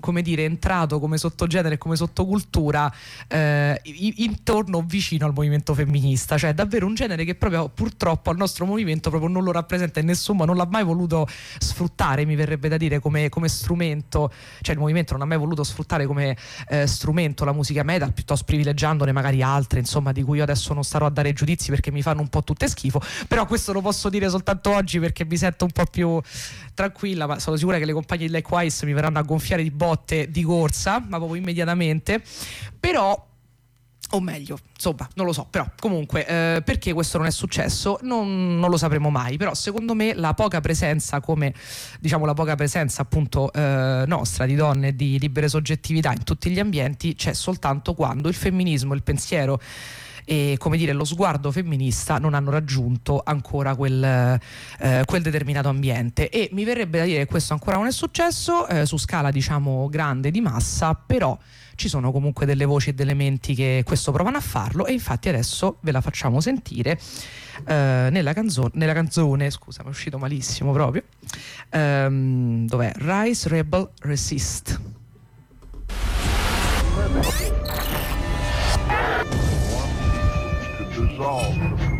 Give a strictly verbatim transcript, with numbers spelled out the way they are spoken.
come dire, entrato come sottogenere e come sottocultura eh, intorno o vicino al movimento femminista, cioè davvero un genere che proprio purtroppo al nostro movimento proprio non lo rappresenta in nessun modo, non l'ha mai voluto sfruttare, mi verrebbe da dire, come, come strumento, cioè il movimento non ha mai voluto sfruttare come eh, strumento la musica metal, piuttosto privilegiandone magari altre, insomma, di cui io adesso non starò a dare giudizi perché mi fanno un po' tutte schifo, però questo lo posso dire soltanto oggi perché mi sento un po' più tranquilla, ma sono sicura che le compagne di Likewise mi verranno a gonfiare di botte di corsa, ma proprio immediatamente. Però, o meglio, insomma, non lo so, però comunque eh, perché questo non è successo non, non lo sapremo mai, però secondo me la poca presenza, come diciamo la poca presenza appunto eh, nostra di donne e di libere soggettività in tutti gli ambienti c'è soltanto quando il femminismo, il pensiero e, come dire, lo sguardo femminista non hanno raggiunto ancora quel, eh, quel determinato ambiente, e mi verrebbe da dire che questo ancora non è successo eh, su scala diciamo grande di massa, però ci sono comunque delle voci e delle menti che questo provano a farlo, e infatti adesso ve la facciamo sentire eh, nella, canzone, nella canzone, scusa mi è uscito malissimo proprio, ehm, dov'è? Rise, Rebel, Resist. To dissolve